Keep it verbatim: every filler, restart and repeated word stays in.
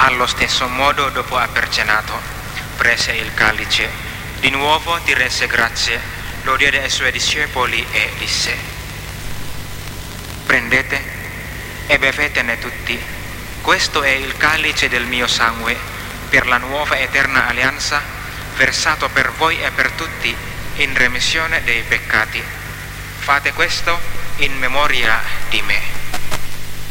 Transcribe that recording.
Allo stesso modo, dopo aver cenato, prese il calice, di nuovo ti rese grazie, lo diede ai suoi discepoli e disse: prendete e bevetene tutti, questo è il calice del mio sangue, per la nuova eterna alleanza, versato per voi e per tutti in remissione dei peccati. Fate questo in memoria di me.